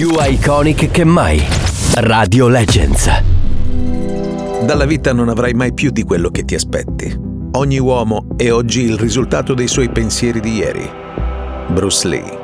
più iconic che mai. Radio Legends. Dalla vita non avrai mai più di quello che ti aspetti. Ogni uomo è oggi il risultato dei suoi pensieri di ieri. Bruce Lee.